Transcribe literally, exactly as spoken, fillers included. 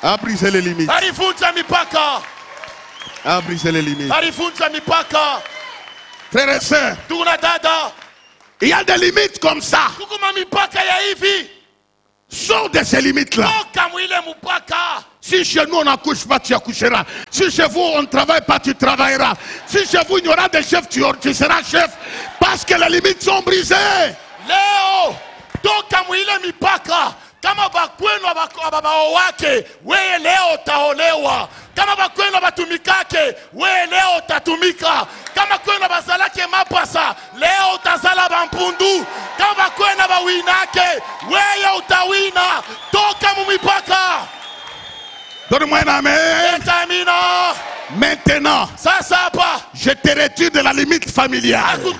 A brisé les limites. Alivunja mipaka. A brisé les limites. Alivunja mipaka. Frères et sœurs, Ndugu na dada, il y a des limites comme ça. kukuma mipaka ya hivi. Sors de ces limites-là. Toka mwile mpaka. Si chez nous on n'accouche pas, tu accoucheras. Si chez vous on ne travaille pas, tu travailleras. Si chez vous il y aura des chefs, tu, tu seras chef. Parce que les limites sont brisées. Leo, toka mwile mipaka. Kama bakwenu ababao wake, weye leo taolewa. Kama bakwenu batumikake, weye leo tatumika. Kama kwenu bazalake mapasa, leo utazala bampundu. Kama bakwenu bawinake, weye utawina. Toka mumipaka. Donne-moi un amen. Etamina. Maintenant, Sasa hapa, je te retire de la limite familiale.